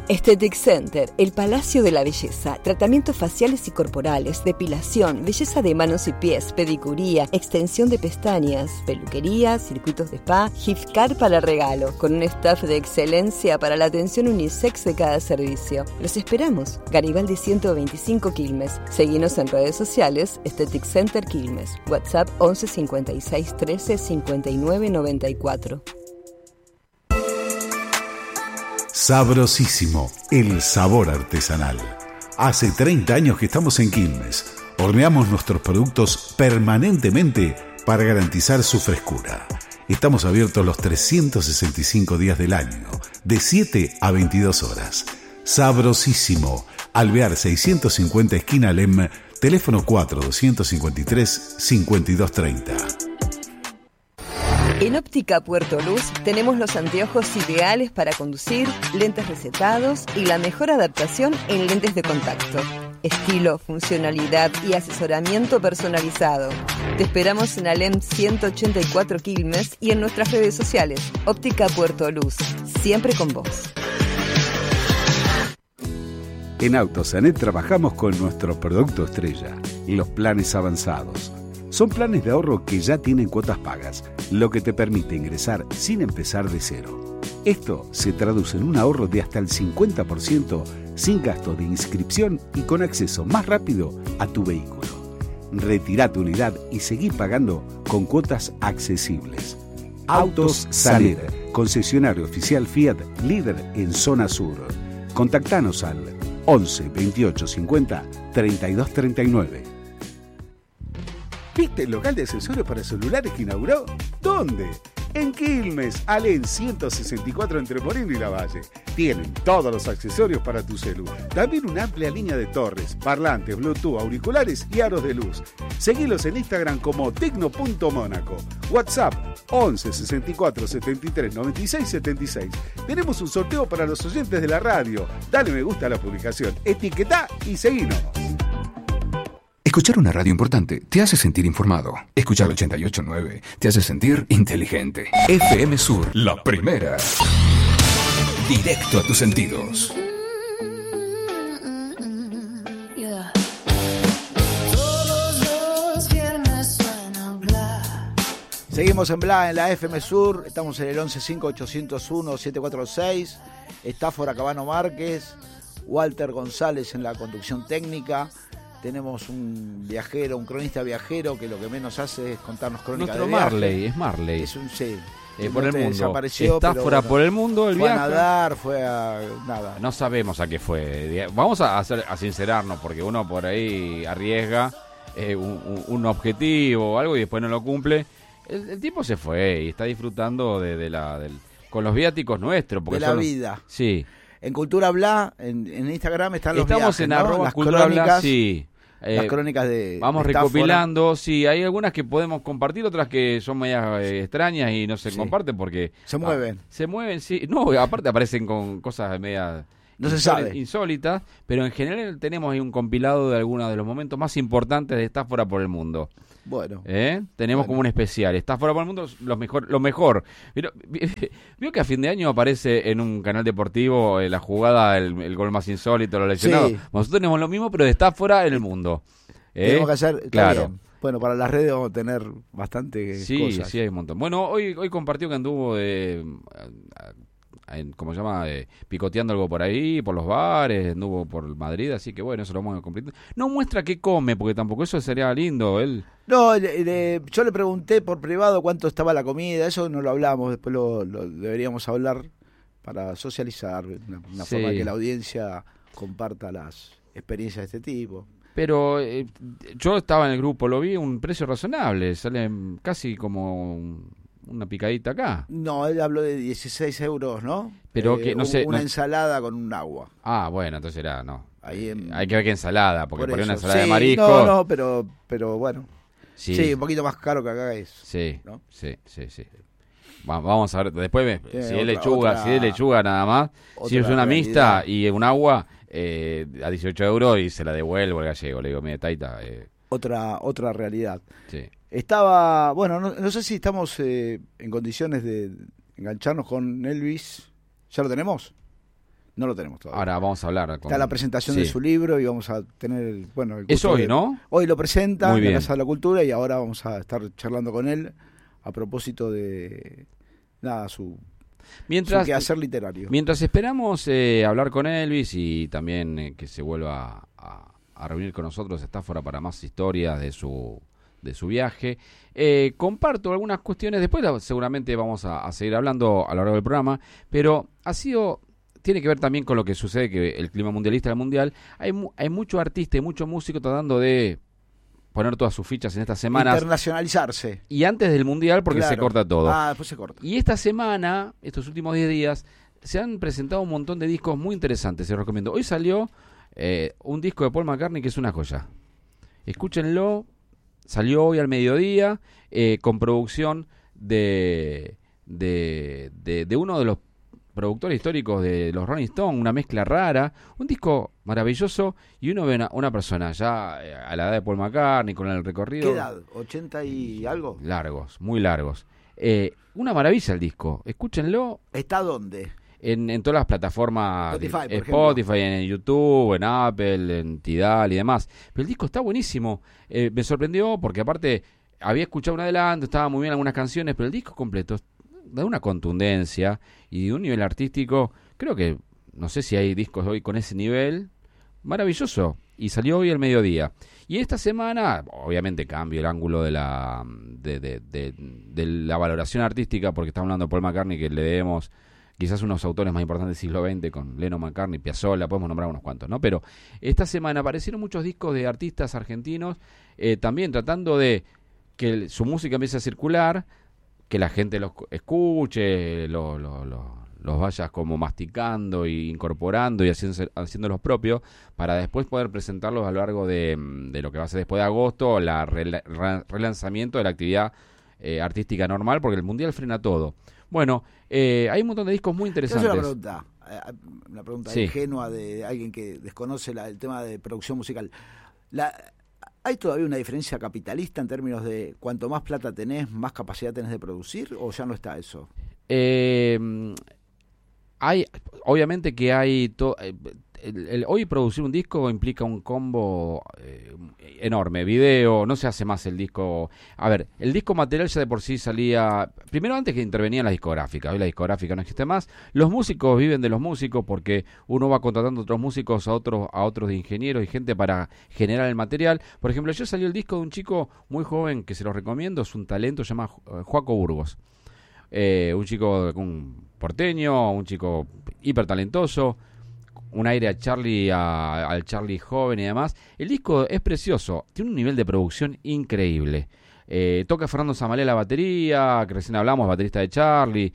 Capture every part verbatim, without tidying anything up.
Aesthetic Center, el Palacio de la Belleza. Tratamientos faciales y corporales, depilación, belleza de manos y pies, pedicuría, extensión de pestañas, peluquería, circuitos de spa, gift card para regalo, con un staff de excelencia para la atención unisex de cada servicio. Los esperamos. Garibaldi ciento veinticinco Quilmes. Seguinos en redes sociales, Aesthetic Center Quilmes. WhatsApp once cincuenta y seis trece cincuenta y nueve noventa y cuatro. Sabrosísimo, el sabor artesanal. Hace treinta años que estamos en Quilmes. Horneamos nuestros productos permanentemente para garantizar su frescura. Estamos abiertos los trescientos sesenta y cinco días del año, de siete a veintidós horas. Sabrosísimo, Alvear seiscientos cincuenta esquina Lem, teléfono cuatro doscientos cincuenta y tres cincuenta y dos treinta. En Óptica Puerto Luz tenemos los anteojos ideales para conducir, lentes recetados y la mejor adaptación en lentes de contacto. Estilo, funcionalidad y asesoramiento personalizado. Te esperamos en Alem ciento ochenta y cuatro Quilmes y en nuestras redes sociales. Óptica Puerto Luz, siempre con vos. En Autosanet trabajamos con nuestro producto estrella, los planes avanzados. Son planes de ahorro que ya tienen cuotas pagas, lo que te permite ingresar sin empezar de cero. Esto se traduce en un ahorro de hasta el cincuenta por ciento sin gasto de inscripción y con acceso más rápido a tu vehículo. Retirá tu unidad y seguí pagando con cuotas accesibles. Autos Sanet, concesionario oficial Fiat, líder en zona sur. Contactanos al once veintiocho cincuenta treinta y dos treinta y nueve. ¿Viste el local de accesorios para celulares que inauguró? ¿Dónde? En Quilmes, Alén ciento sesenta y cuatro entre Moreno y Lavalle. Tienen todos los accesorios para tu celu. También una amplia línea de torres, parlantes, Bluetooth, auriculares y aros de luz. Seguilos en Instagram como tecno punto mónaco. WhatsApp once sesenta y cuatro setenta y tres noventa y seis setenta y seis. Tenemos un sorteo para los oyentes de la radio. Dale me gusta a la publicación, etiquetá y seguinos. Escuchar una radio importante te hace sentir informado. Escuchar ochenta y ocho punto nueve te hace sentir inteligente. F M Sur, la primera. Directo a tus sentidos. Seguimos en Bla, en la F M Sur. Estamos en el once cinco ochocientos uno siete cuatro seis. Estáfora Cabano Márquez. Walter González en la conducción técnica. Tenemos un viajero, un cronista viajero que lo que menos hace es contarnos crónicas Nuestro de viaje. Marley, es Marley. Es un sí. Eh, por el mundo. Desapareció, Está pero fuera bueno, por el mundo el fue viaje. a nadar, fue a nada. No sabemos a qué fue. Vamos a hacer a sincerarnos porque uno por ahí arriesga eh, un, un objetivo o algo y después no lo cumple. El, el tipo se fue y está disfrutando de, de la del, con los viáticos nuestros. Porque de la son, vida. Sí. En Cultura Bla, en, en Instagram están los Estamos viajes, en ¿no? arroba Las Cultura crónicas, Bla, sí. Las Eh, crónicas de Vamos de recopilando, sí, hay algunas que podemos compartir, otras que son medias eh, extrañas y no se Sí. comparten porque... Se mueven. Ah, se mueven, sí. No, aparte aparecen con cosas medias... No se insólitas, sabe. insólitas, pero en general tenemos ahí un compilado de algunos de los momentos más importantes de Estáfora por el Mundo. Bueno. ¿Eh? Tenemos Bueno. como un especial. Estáfora por el Mundo, los mejor, lo mejor. Pero, vio que a fin de año aparece en un canal deportivo eh, la jugada, el, el gol más insólito, lo lesionado. Sí. Nosotros tenemos lo mismo, pero de Estáfora en el mundo. ¿Eh? Tenemos que hacer, está claro. bien. Bueno, para las redes vamos a tener bastante Sí, cosas. sí, hay un montón. Bueno, hoy hoy compartió que anduvo de... En, ¿cómo se llama? Eh, picoteando algo por ahí, por los bares, anduvo por Madrid, así que bueno, eso lo vamos a completar. No muestra qué come, porque tampoco eso sería lindo, él... No, le- le- yo le pregunté por privado cuánto estaba la comida, eso no lo hablamos, después lo, lo deberíamos hablar para socializar, una, una Sí. forma de que la audiencia comparta las experiencias de este tipo. Pero eh, yo estaba en el grupo, lo vi a un precio razonable, sale casi como un- una picadita acá. No, él habló de dieciséis euros, ¿no? Pero que, no un- sé, Una no- ensalada con un agua. Ah, bueno, entonces era, no. Ahí en- Hay que ver qué ensalada, porque por, ahí una eso. ensalada Sí, de marisco... No, no, pero, pero bueno. Sí, Sí. un poquito más caro que acá es. sí, ¿no? sí, sí, sí. Va- Vamos a ver, después ve, Tiene si es otra- lechuga, otra- si es lechuga nada más, si es otra una mixta realidad. y un agua eh, a dieciocho euros y se la devuelvo al gallego, le digo, mire, taita, eh, Otra, otra realidad. sí. Estaba, bueno, no, no sé si estamos eh, en condiciones de engancharnos con Elvis. ¿Ya lo tenemos? No lo tenemos todavía. Ahora vamos a hablar. Con... Está la presentación sí. de su libro y vamos a tener, el, bueno... El es hoy, de... ¿no? Hoy lo presenta Muy en la bien. Casa de la Cultura y ahora vamos a estar charlando con él a propósito de, nada, su, mientras, su quehacer literario. Mientras esperamos eh, hablar con Elvis y también eh, que se vuelva a, a reunir con nosotros, está fuera para más historias de su... de su viaje, eh, comparto algunas cuestiones, después la, seguramente vamos a, a seguir hablando a lo largo del programa, pero ha sido, tiene que ver también con lo que sucede, que el clima mundialista del mundial, hay, mu- hay mucho artista y mucho músico tratando de poner todas sus fichas en estas semanas, Internacionalizarse. y antes del mundial porque Claro. se corta todo. Ah, después se corta. Y esta semana, estos últimos diez días, se han presentado un montón de discos muy interesantes, se los recomiendo. Hoy salió eh, un disco de Paul McCartney que es una joya. Escúchenlo. Salió hoy al mediodía eh, con producción de, de, de, de uno de los productores históricos de los Rolling Stones, una mezcla rara, un disco maravilloso y uno ve una, una persona ya eh, a la edad de Paul McCartney con el recorrido. ¿Qué edad? ¿ochenta y algo? Largos, muy largos. Eh, una maravilla el disco, escúchenlo. ¿Está dónde? En, en todas las plataformas, Spotify, por Spotify, en YouTube, en Apple, en Tidal y demás. Pero el disco está buenísimo. Eh, me sorprendió porque aparte había escuchado un adelanto, estaba muy bien algunas canciones, pero el disco completo da una contundencia y de un nivel artístico. Creo que, no sé si hay discos hoy con ese nivel. Maravilloso. Y salió hoy al mediodía. Y esta semana, obviamente cambio el ángulo de la, de, de, de, de la valoración artística, porque estamos hablando de Paul McCartney, que le debemos... quizás unos autores más importantes del siglo veinte, con Lennon, McCartney, Piazzolla, podemos nombrar unos cuantos, ¿no? Pero esta semana aparecieron muchos discos de artistas argentinos, eh, también tratando de que el, su música empiece a circular, que la gente los escuche, lo, lo, lo, los vaya como masticando e incorporando y haciendo, haciendo los propios, para después poder presentarlos a lo largo de, de lo que va a ser después de agosto, la rela, re, relanzamiento de la actividad eh, artística normal, porque el Mundial frena todo. Bueno, eh, hay un montón de discos muy interesantes. Esa es una pregunta, una pregunta sí. ingenua de alguien que desconoce la, el tema de producción musical. La, ¿Hay todavía una diferencia capitalista en términos de cuanto más plata tenés, más capacidad tenés de producir, o ya no está eso? Eh, hay, obviamente que hay... To, eh, El, el, hoy producir un disco implica un combo eh, enorme, video, no se hace más el disco. A ver, el disco material ya de por sí salía, primero antes que intervenían las discográficas, hoy la discográfica no existe más, los músicos viven de los músicos porque uno va contratando a otros músicos, a otros, a otros de ingenieros y gente para generar el material. Por ejemplo, ayer salió el disco de un chico muy joven que se lo recomiendo, es un talento, se llama Joaco Burgos. Eh, un chico, un porteño, un chico hiper talentoso, un aire a Charlie, a, al Charlie joven y demás. El disco es precioso, tiene un nivel de producción increíble. Eh, toca Fernando Zamalé la batería, que recién hablamos, baterista de Charlie.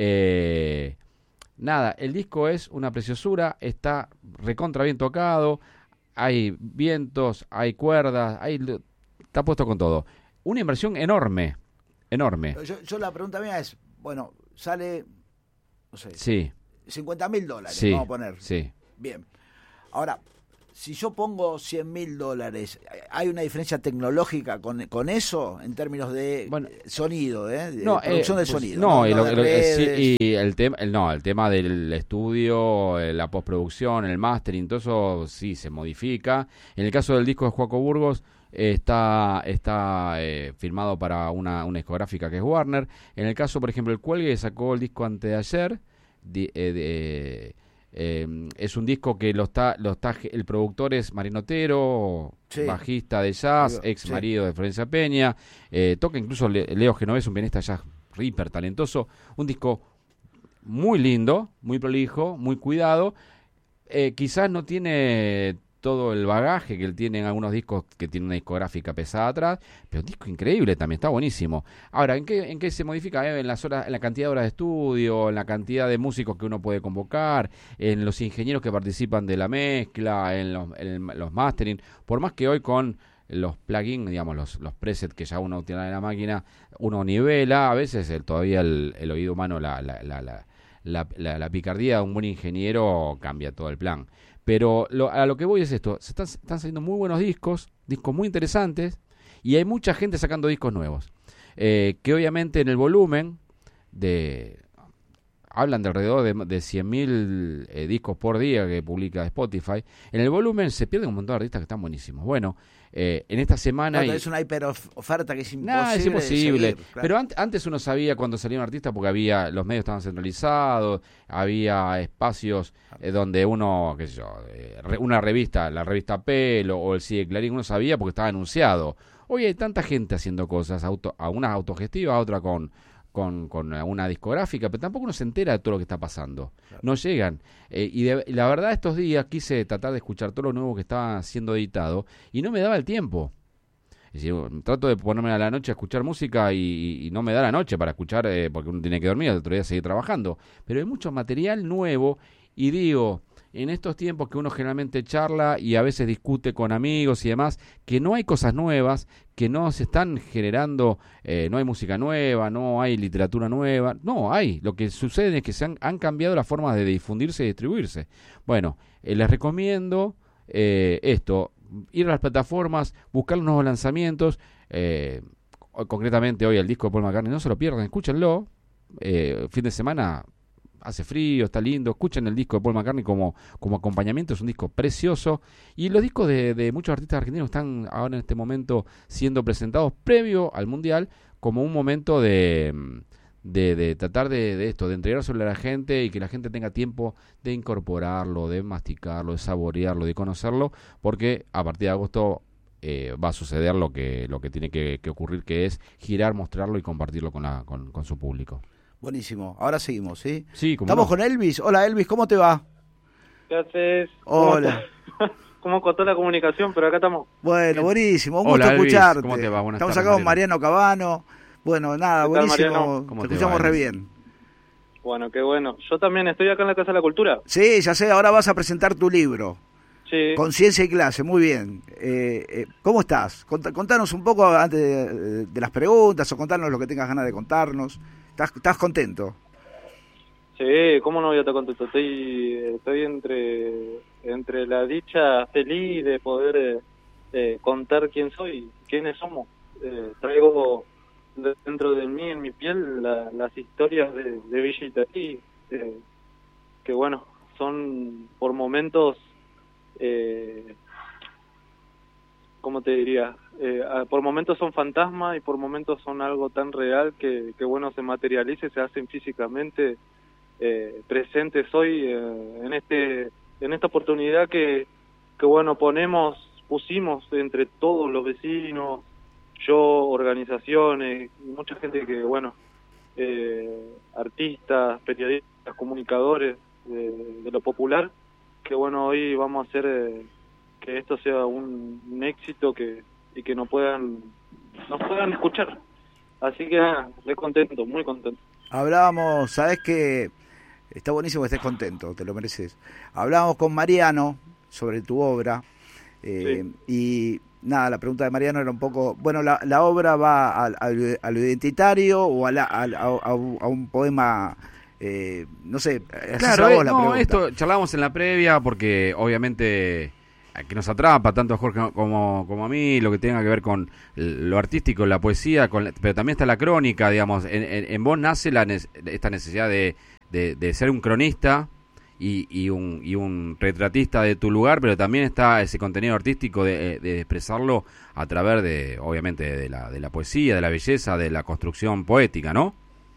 Eh, nada, el disco es una preciosura, está recontra bien tocado, hay vientos, hay cuerdas, hay, está puesto con todo. Una inversión enorme, enorme. Yo, yo la pregunta mía es, bueno, sale, no sé, sí. cincuenta mil dólares, sí, vamos a poner. Sí. Bien. Ahora, si yo pongo cien mil dólares, ¿hay una diferencia tecnológica con, con eso en términos de bueno, sonido, eh? de no, producción eh, del pues, sonido? No, no, y, no lo, de lo, redes. sí, y el tema, el, no, el tema del estudio, la postproducción, el mastering, todo eso sí se modifica. En el caso del disco de Joaco Burgos, eh, está está eh, firmado para una, una discográfica que es Warner. En el caso, por ejemplo, el Cuelgue sacó el disco antes de ayer, de, eh, de, Eh, es un disco que lo está, lo está el productor es Marino Otero, sí. bajista de jazz, ex sí. marido de Florencia Peña, eh, toca incluso Leo Genovés, un pianista jazz hiper talentoso, un disco muy lindo, muy prolijo, muy cuidado, eh, quizás no tiene todo el bagaje que él tiene en algunos discos que tiene una discográfica pesada atrás, pero un disco increíble también, está buenísimo. Ahora, ¿en qué, en qué se modifica? Eh, en las horas, en la cantidad de horas de estudio, en la cantidad de músicos que uno puede convocar, en los ingenieros que participan de la mezcla, en los, en los mastering, por más que hoy con los plugins, digamos, los, los presets que ya uno tiene en la máquina, uno nivela, a veces el, todavía el, el oído humano, la, la, la, la, la, la, la picardía de un buen ingeniero cambia todo el plan. Pero lo, a lo que voy es esto, se están, están saliendo muy buenos discos, discos muy interesantes, y hay mucha gente sacando discos nuevos, eh, que obviamente en el volumen de hablan de alrededor de, de cien mil eh, discos por día que publica Spotify. En el volumen se pierden un montón de artistas que están buenísimos. Bueno, eh, en esta semana... Claro, es una hiperoferta que es imposible. No, es imposible. Seguir, claro. Pero an- antes uno sabía cuando salía un artista porque había los medios estaban centralizados, había espacios eh, donde uno, qué sé yo, eh, re- una revista, la revista Pelo o el C I E Clarín, uno sabía porque estaba anunciado. Hoy hay tanta gente haciendo cosas, auto, a una autogestiva, a otra con... Con, con una discográfica, pero tampoco uno se entera de todo lo que está pasando. Claro. No llegan. Eh, y, de, y la verdad, estos días quise tratar de escuchar todo lo nuevo que estaba siendo editado y no me daba el tiempo. Es decir, trato de ponerme a la noche a escuchar música y, y no me da la noche para escuchar, eh, porque uno tiene que dormir, el otro día seguir trabajando. Pero hay mucho material nuevo y digo, en estos tiempos que uno generalmente charla y a veces discute con amigos y demás, que no hay cosas nuevas, que no se están generando, eh, no hay música nueva, no hay literatura nueva, no hay. Lo que sucede es que se han, han cambiado las formas de difundirse y distribuirse. Bueno, eh, les recomiendo eh, esto, ir a las plataformas, buscar los nuevos lanzamientos, eh, concretamente hoy el disco de Paul McCartney, no se lo pierdan, escúchenlo, eh, fin de semana... Hace frío, está lindo, escuchen el disco de Paul McCartney como, como acompañamiento, es un disco precioso. Y los discos de, de muchos artistas argentinos están ahora en este momento siendo presentados previo al Mundial como un momento de, de, de tratar de, de esto, de entregárselo a la gente y que la gente tenga tiempo de incorporarlo, de masticarlo, de saborearlo, de conocerlo, porque a partir de agosto eh, va a suceder lo que, lo que tiene que, que ocurrir, que es girar, mostrarlo y compartirlo con, la, con, con su público. Buenísimo. Ahora seguimos, ¿sí? Sí, como Estamos no. con Elvis. Hola, Elvis, ¿cómo te va? ¿Qué haces? Hola. ¿Cómo cortó la comunicación? Pero acá estamos. Bueno, buenísimo. Un gusto Hola, Elvis. escucharte. ¿Cómo te va? Buenas Estamos tardes, acá con Mariano. Mariano Cabano. Bueno, nada, ¿Qué tal, buenísimo. Mariano? ¿Cómo Te te escuchamos va, re Elvis? bien. Bueno, qué bueno. Yo también estoy acá en la Casa de la Cultura. Sí, ya sé, ahora vas a presentar tu libro. Sí. Conciencia y clase, muy bien. Eh, eh, ¿Cómo estás? Cont- contanos un poco antes de, de las preguntas o contarnos lo que tengas ganas de contarnos. ¿Estás, estás contento? Sí, ¿cómo no voy a estar contento? Estoy, estoy entre, entre la dicha feliz de poder eh, eh, contar quién soy, quiénes somos. Eh, traigo dentro de mí, en mi piel, la, las historias de, de Villa Itatí, eh, que bueno, son por momentos, eh, ¿cómo te diría? Eh, por momentos son fantasmas y por momentos son algo tan real que, que bueno, se materialice, se hacen físicamente eh, presentes hoy eh, en este en esta oportunidad que, que bueno, ponemos, pusimos entre todos los vecinos, yo, organizaciones, mucha gente que, bueno, eh, artistas, periodistas, comunicadores de, de lo popular, que bueno, hoy vamos a hacer eh, que esto sea un, un éxito que y que nos puedan nos puedan escuchar. Así que nada, estoy contento, muy contento. Hablábamos, sabes que está buenísimo que estés contento, te lo mereces. Hablábamos con Mariano sobre tu obra eh, sí. Y nada, la pregunta de Mariano era un poco, bueno, la, la obra va a, a, a lo identitario o a, la, a, a, a un poema, eh, no sé, claro, vos eh, la no, pregunta. Esto charlábamos en la previa porque obviamente que nos atrapa tanto a Jorge como, como a mí, lo que tenga que ver con lo artístico, la poesía, con la, pero también está la crónica, digamos, en, en, en vos nace la, esta necesidad de, de, de ser un cronista y, y, un, y un retratista de tu lugar, pero también está ese contenido artístico de, de expresarlo a través de, obviamente, de la, de la poesía, de la belleza, de la construcción poética, ¿no?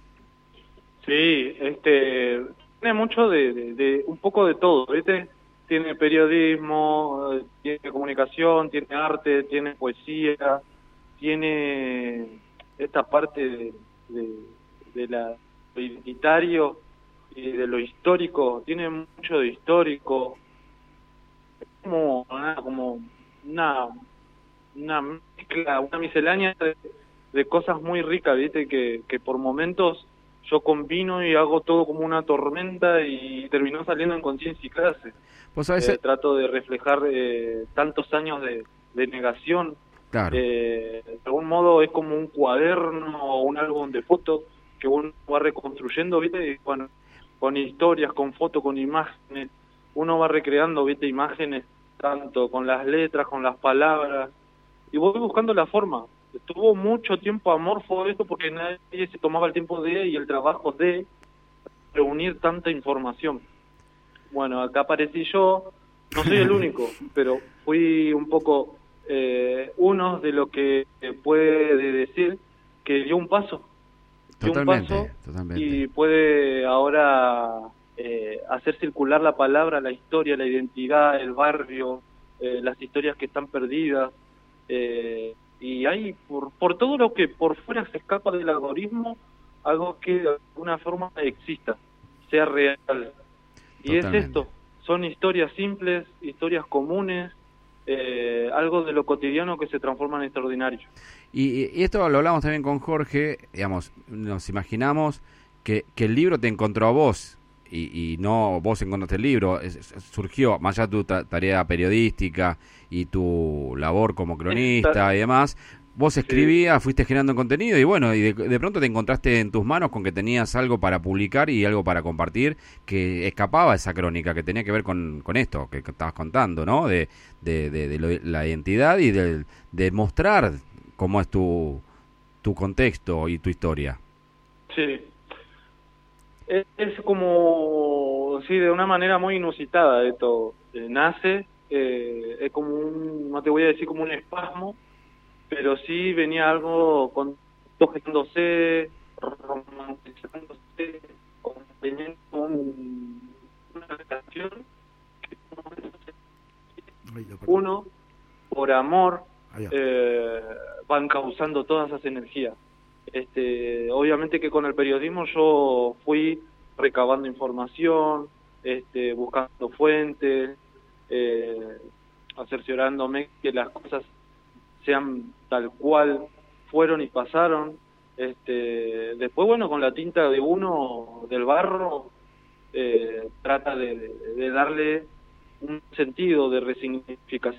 Sí, este, tiene mucho de, de, de un poco de todo, ¿viste? Tiene periodismo, tiene comunicación, tiene arte, tiene poesía, tiene esta parte de, de, de la, lo identitario y de lo histórico, tiene mucho de histórico, como, como una, una mezcla, una miscelánea de, de cosas muy ricas, ¿viste? Que, que por momentos yo combino y hago todo como una tormenta y terminó saliendo en Conciencia y Clase. ¿Vos sabés? Eh, trato de reflejar eh, tantos años de, de negación. Claro. Eh, de algún modo es como un cuaderno o un álbum de fotos que uno va reconstruyendo, ¿viste? Y, bueno, con historias, con fotos, con imágenes. Uno va recreando, ¿viste? Imágenes tanto con las letras, con las palabras. Y voy buscando la forma. Estuvo mucho tiempo amorfo esto porque nadie se tomaba el tiempo de y el trabajo de reunir tanta información. Bueno, acá aparecí yo, no soy el único, pero fui un poco eh, uno de lo que puede decir que dio un paso, dio Totalmente, un paso totalmente. y puede ahora eh, hacer circular la palabra, la historia, la identidad, el barrio, eh, las historias que están perdidas, eh, y hay por, por todo lo que por fuera se escapa del algoritmo, algo que de alguna forma exista, sea real. Y Totalmente. es esto, son historias simples, historias comunes, eh, algo de lo cotidiano que se transforma en extraordinario. Y, y esto lo hablamos también con Jorge, digamos, nos imaginamos que, que el libro te encontró a vos y, y no vos encontraste el libro, es, es, surgió más allá de tu ta- tarea periodística y tu labor como cronista y demás. Vos escribías, fuiste generando contenido y bueno, y de, de pronto te encontraste en tus manos con que tenías algo para publicar y algo para compartir que escapaba esa crónica, que tenía que ver con, con esto que, que estabas contando, ¿no? De, de, de, de lo, la identidad y de, de mostrar cómo es tu, tu contexto y tu historia. Sí. Es, es como, sí, de una manera muy inusitada esto. Eh, nace, eh, es como un, no te voy a decir como un espasmo, pero sí venía algo con gestándose, romantizándose, con teniendo un, una relación que uno, por amor, eh, van causando todas esas energías. Este, obviamente que con el periodismo yo fui recabando información, este, buscando fuentes, eh, cerciorándome que las cosas sean tal cual fueron y pasaron. Este, después, bueno, con la tinta de uno, del barro, eh, trata de, de, de darle un sentido de resignificación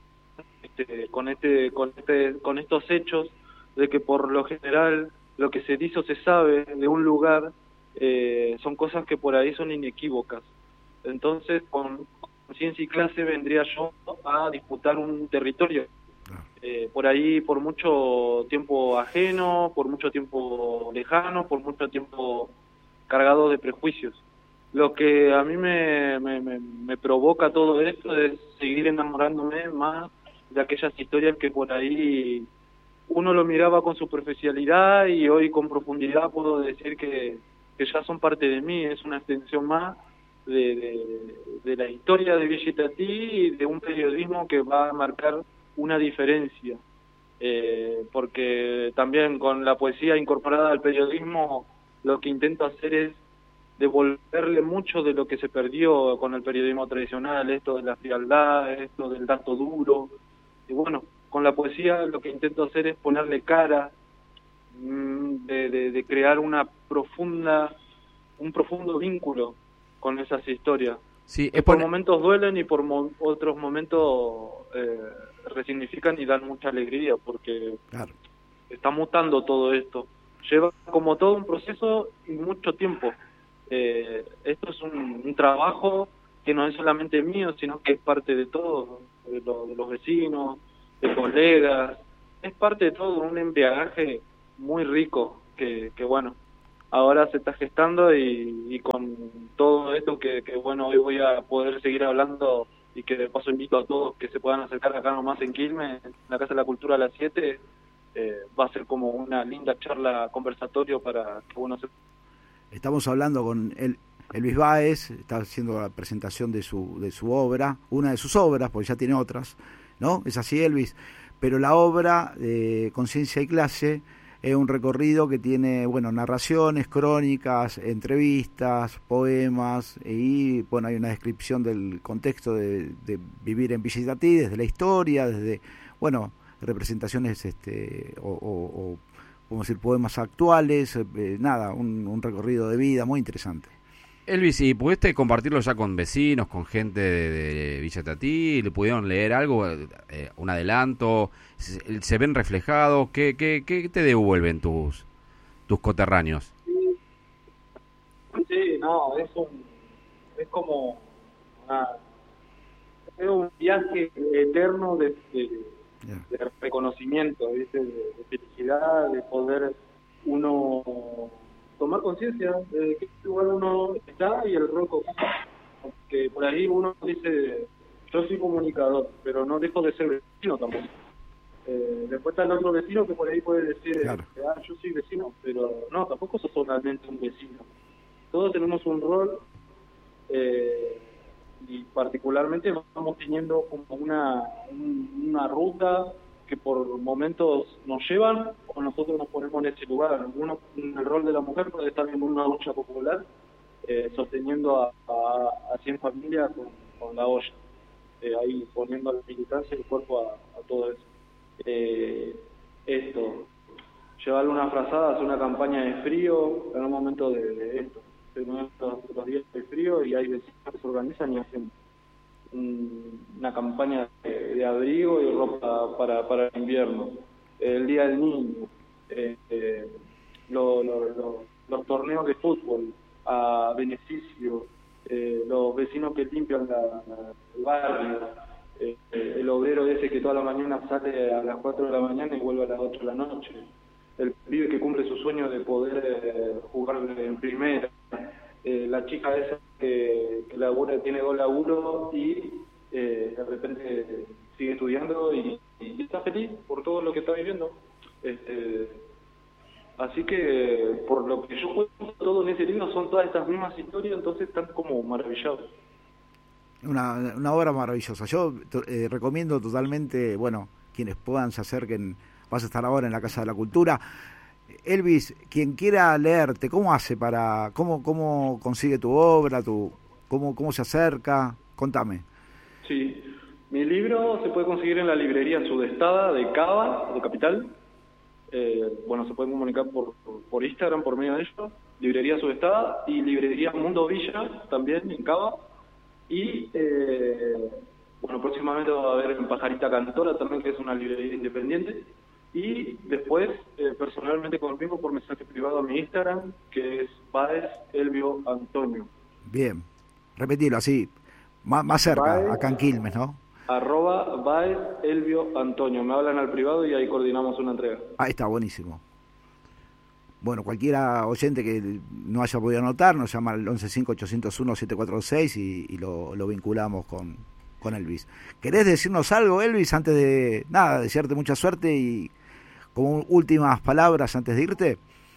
este, con este, con este, con estos hechos de que por lo general lo que se dice o se sabe de un lugar eh, son cosas que por ahí son inequívocas. Entonces, con Ciencia y Clase vendría yo a disputar un territorio. Eh, por ahí por mucho tiempo ajeno, por mucho tiempo lejano, por mucho tiempo cargado de prejuicios. Lo que a mí me, me, me, me provoca todo esto es seguir enamorándome más de aquellas historias que por ahí uno lo miraba con superficialidad y hoy con profundidad puedo decir que, que ya son parte de mí, es una extensión más de, de, de la historia de Villa Itatí y de un periodismo que va a marcar una diferencia, eh, porque también con la poesía incorporada al periodismo lo que intento hacer es devolverle mucho de lo que se perdió con el periodismo tradicional, esto de la frialdad, esto del dato duro, y bueno, con la poesía lo que intento hacer es ponerle cara, mmm, de, de, de crear una profunda, un profundo vínculo con esas historias. Sí, que por pon... momentos duelen y por mo otros momentos eh, resignifican y dan mucha alegría, porque claro, está mutando todo esto. Lleva como todo un proceso y mucho tiempo. Eh, esto es un, un trabajo que no es solamente mío, sino que es parte de todos, de, lo, de los vecinos, de colegas. Es parte de todo, un embriagaje muy rico que, que bueno, ahora se está gestando y, y con todo esto que, que, bueno, hoy voy a poder seguir hablando y que de paso invito a todos que se puedan acercar acá nomás en Quilmes, en la Casa de la Cultura a las siete, eh, va a ser como una linda charla conversatorio para que uno se... Estamos hablando con el, Elvis Báez, está haciendo la presentación de su, de su obra, una de sus obras, porque ya tiene otras, ¿no? Es así, Elvis, pero la obra de Conciencia y Clase es un recorrido que tiene, bueno, narraciones, crónicas, entrevistas, poemas, y bueno, hay una descripción del contexto de, de vivir en Villa Itatí, desde la historia, desde, bueno, representaciones, este, o, o, o podemos decir, poemas actuales, eh, nada, un, un recorrido de vida muy interesante. Elvis, ¿y pudiste compartirlo ya con vecinos, con gente de, de Villa Itatí? ¿Le pudieron leer algo, eh, un adelanto? ¿Se, se ven reflejados? ¿Qué, qué, qué te devuelven tus tus coterráneos? Sí, no, es un, es como una, es un viaje eterno de, de, yeah. de reconocimiento, ¿viste? De, de felicidad, de poder uno tomar conciencia de qué lugar uno está y el rol que ocupa. Que por ahí uno dice, yo soy comunicador, pero no dejo de ser vecino tampoco. Eh, después está el otro vecino que por ahí puede decir, Claro. ah, yo soy vecino, pero no, tampoco sos solamente un vecino. Todos tenemos un rol, eh, y particularmente vamos teniendo como una, un, una ruta que por momentos nos llevan o nosotros nos ponemos en ese lugar. Uno, en el rol de la mujer puede estar en una olla popular, eh, sosteniendo a, a, a cien familias con, con la olla, eh, ahí poniendo la militancia y el cuerpo a, a todo eso. Eh, esto, llevarle una frazada, hacer una campaña de frío en un momento de, de esto, de los, los días de frío, y hay vecinos que se organizan y hacen un, una campaña de, de abrigo y ropa para, para el invierno. El Día del Niño, eh, eh, lo, lo, lo, los torneos de fútbol a beneficio, eh, los vecinos que limpian la, la, el barrio, eh, eh, el obrero ese que toda la mañana sale a las cuatro de la mañana y vuelve a las ocho de la noche, el pibe que cumple su sueño de poder eh, jugar en primera, eh, la chica esa que, que labura, tiene dos laburos y eh, de repente sigue estudiando y, y está feliz por todo lo que está viviendo. Este, así que por lo que yo cuento todo en ese libro son todas estas mismas historias, entonces están como maravillados. Una, una obra maravillosa. Yo eh, recomiendo totalmente, bueno, quienes puedan se acerquen. Vas a estar ahora en la Casa de la Cultura. Elvis, quien quiera leerte, ¿cómo hace para, cómo, cómo consigue tu obra, tu, cómo, cómo se acerca? Contame. Sí, mi libro se puede conseguir en la librería Sudestada de Cava, de Capital. Eh, bueno, se pueden comunicar por, por, por Instagram, por medio de ello. Librería Sudestada y librería Mundo Villa, también en Cava. Y, eh, bueno, próximamente va a haber en Pajarita Cantora también, que es una librería independiente. Y después, eh, personalmente conmigo por mensaje privado a mi Instagram, que es Baez Elvio Antonio. Bien, repetilo así, más, más cerca, Baez, acá en Quilmes, ¿no? Arroba Baez Elvio Antonio. Me hablan al privado y ahí coordinamos una entrega. Ahí está, buenísimo. Bueno, cualquiera oyente que no haya podido anotar, nos llama al once cinco ocho cero uno siete cuatro seis y, y lo, lo vinculamos con, con Elvis. ¿Querés decirnos algo, Elvis, antes de, nada, desearte mucha suerte y como últimas palabras antes de irte?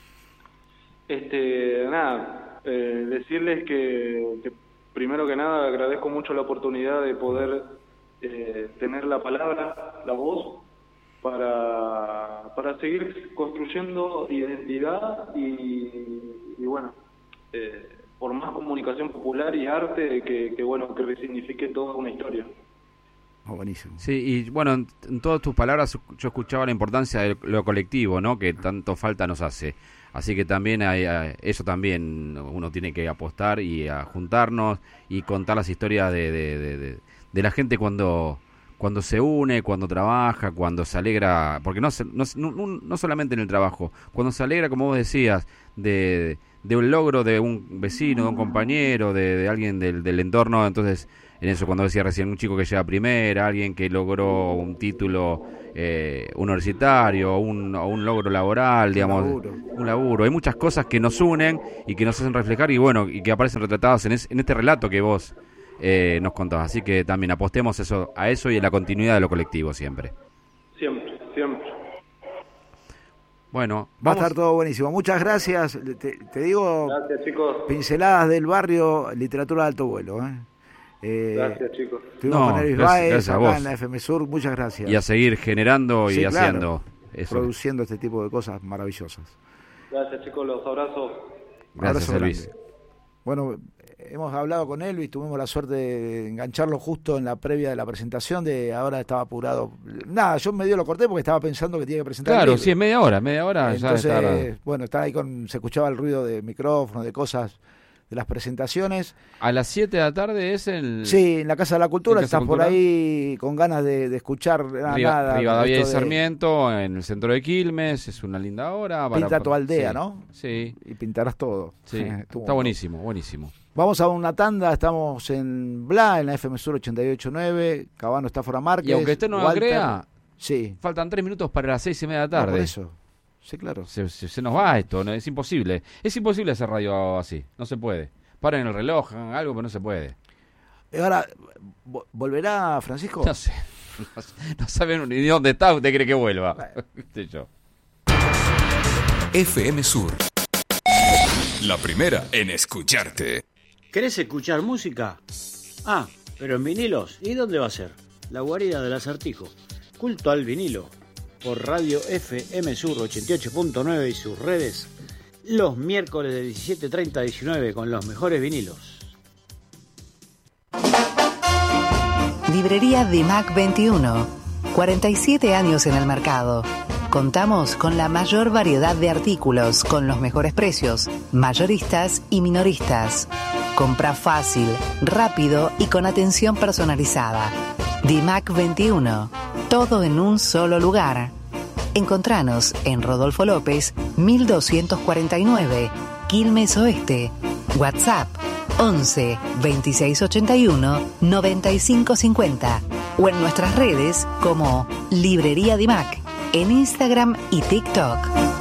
Este, nada, eh, decirles que, que primero que nada agradezco mucho la oportunidad de poder eh, tener la palabra, la voz, para, para seguir construyendo identidad y, y bueno, eh, por más comunicación popular y arte que, que bueno, que resignifique toda una historia. Oh, buenísimo. Sí, y bueno, en, en todas tus palabras yo escuchaba la importancia de lo colectivo, ¿no? Que tanto falta nos hace. Así que también hay, hay, eso también uno tiene que apostar y a juntarnos y contar las historias de, de, de, de, de la gente cuando cuando se une, cuando trabaja, cuando se alegra, porque no, no, no, no solamente en el trabajo, cuando se alegra, como vos decías, de, de un logro de un vecino, de un compañero, de, de alguien del, del entorno. Entonces, en eso, cuando decía recién, un chico que llega a primera, alguien que logró un título eh, universitario, un, o un logro laboral, digamos, un laburo. un laburo. Hay muchas cosas que nos unen y que nos hacen reflejar y bueno, y que aparecen retratadas en, es, en este relato que vos eh, nos contabas. Así que también apostemos eso a eso y a la continuidad de lo colectivo siempre. Siempre, siempre. Bueno, va a estar todo buenísimo. Muchas gracias. Te, te digo, gracias, chicos. Pinceladas del barrio, literatura de alto vuelo, ¿eh? Eh, gracias, chicos. Estuvimos no, con Elvis gracias, Baez, gracias acá en la F M Sur. Muchas gracias. Y a seguir generando y sí, haciendo claro, eso. Produciendo este tipo de cosas maravillosas. Gracias, chicos. Los abrazos. Gracias, Abrazo Elvis. Grande. Bueno, hemos hablado con Elvis, tuvimos la suerte de engancharlo justo en la previa de la presentación, de ahora estaba apurado. Nada, yo medio lo corté porque estaba pensando que tenía que presentar. Claro, sí, en media hora, media hora. Entonces, ya está. bueno, estaba ahí con, se escuchaba el ruido de micrófono, de cosas, de las presentaciones. A las siete de la tarde es el... Sí, en la Casa de la Cultura, Casa estás Cultura. por ahí con ganas de, de escuchar nada. Riva, nada Rivadavia y de... Sarmiento, en el centro de Quilmes, es una linda hora. Para, Pinta tu aldea, sí, ¿no? Sí. Y pintarás todo. Sí, está bueno. buenísimo, buenísimo. Vamos a una tanda, estamos en Bla, en la F M Sur ochenta y ocho punto nueve, Cabano está fuera Márquez. Y aunque usted no lo Walter, crea, sí. faltan tres minutos para las seis y media de la tarde. No, por eso. Sí, claro. Se, se, se nos va esto, ¿no? Es imposible. Es imposible hacer radio así. No se puede. Paren el reloj, hagan algo, pero no se puede. Ahora, ¿volverá Francisco? No sé. No, no saben ni dónde está. ¿Usted cree que vuelva? Bueno. ¿Qué sé yo? F M Sur. La primera en escucharte. ¿Querés escuchar música? Ah, pero en vinilos. ¿Y dónde va a ser? La guarida del Acertijo. Culto al vinilo. Por Radio F M Sur ochenta y ocho punto nueve y sus redes. Los miércoles de diecisiete treinta a diecinueve con los mejores vinilos. Librería Dimac veintiuno. cuarenta y siete años en el mercado. Contamos con la mayor variedad de artículos, con los mejores precios, mayoristas y minoristas. Compra fácil, rápido y con atención personalizada. Dimac veintiuno. Todo en un solo lugar. Encontranos en Rodolfo López, mil doscientos cuarenta y nueve, Quilmes Oeste. WhatsApp once veintiséis ochenta y uno noventa y cinco cincuenta o en nuestras redes como Librería Dimac en Instagram y TikTok.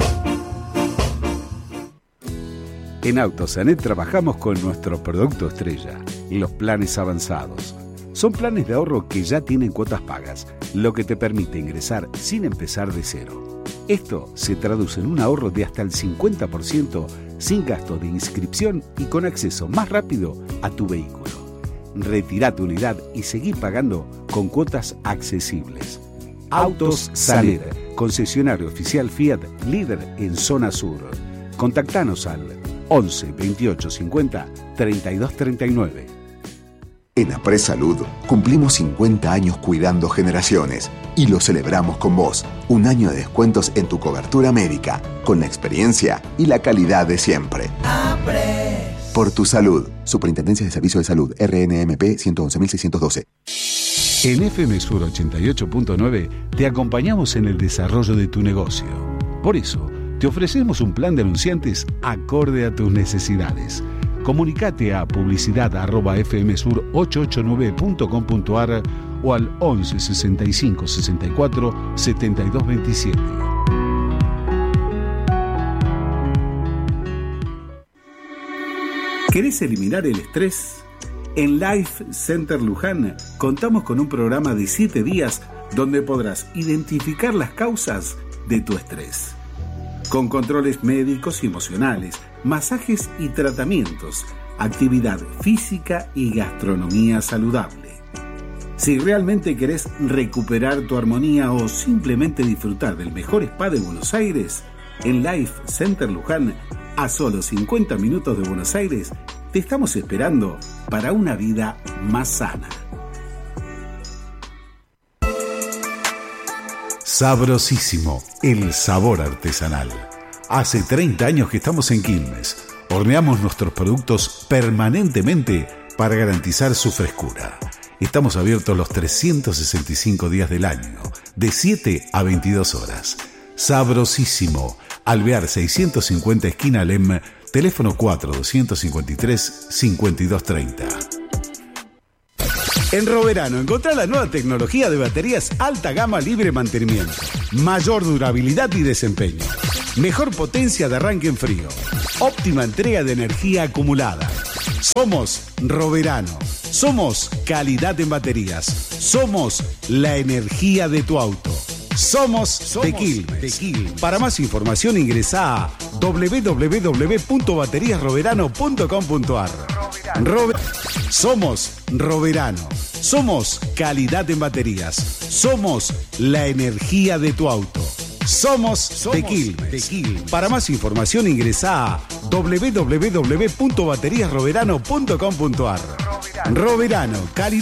En Autosanet trabajamos con nuestro producto estrella, los planes avanzados. Son planes de ahorro que ya tienen cuotas pagas, lo que te permite ingresar sin empezar de cero. Esto se traduce en un ahorro de hasta el cincuenta por ciento sin gasto de inscripción y con acceso más rápido a tu vehículo. Retirá tu unidad y seguí pagando con cuotas accesibles. Autos Sanet, concesionario oficial Fiat, líder en zona sur. Contactanos al once veintiocho cincuenta treinta y dos treinta y nueve. En Apres Salud cumplimos cincuenta años cuidando generaciones y lo celebramos con vos. Un año de descuentos en tu cobertura médica, con la experiencia y la calidad de siempre. Apres. Por tu salud. Superintendencia de Servicios de Salud, R N M P ciento once mil seiscientos doce. En F M Sur ochenta y ocho punto nueve te acompañamos en el desarrollo de tu negocio. Por eso, te ofrecemos un plan de anunciantes acorde a tus necesidades. Comunicate a publicidad arroba fmsur ochocientos ochenta y nueve punto com punto a r o al once sesenta y cinco sesenta y cuatro setenta y dos veintisiete. ¿Querés eliminar el estrés? En Life Center Luján contamos con un programa de siete días donde podrás identificar las causas de tu estrés. Con controles médicos y emocionales, masajes y tratamientos, actividad física y gastronomía saludable. Si realmente querés recuperar tu armonía o simplemente disfrutar del mejor spa de Buenos Aires, en Life Center Luján, a solo cincuenta minutos de Buenos Aires, te estamos esperando para una vida más sana. Sabrosísimo, el sabor artesanal. Hace treinta años que estamos en Quilmes. Horneamos nuestros productos permanentemente para garantizar su frescura. Estamos abiertos los trescientos sesenta y cinco días del año, de siete a veintidós horas. Sabrosísimo, Alvear seiscientos cincuenta esquina Alem, teléfono cuatro doscientos cincuenta y tres cincuenta y dos treinta. En Roverano encontrá la nueva tecnología de baterías alta gama libre mantenimiento, mayor durabilidad y desempeño, mejor potencia de arranque en frío, óptima entrega de energía acumulada. Somos Roverano, somos calidad en baterías, somos la energía de tu auto. Somos, Somos de Quilmes. Quilmes. Para más información ingresá a doble u doble u doble u punto baterías roverano punto com punto a r. Rover... Somos Roverano. Somos calidad en baterías. Somos la energía de tu auto. Somos, Somos de, Quilmes. de Quilmes. Para más información ingresá a doble u doble u doble u punto baterías roverano punto com punto a r. Roverano, calidad.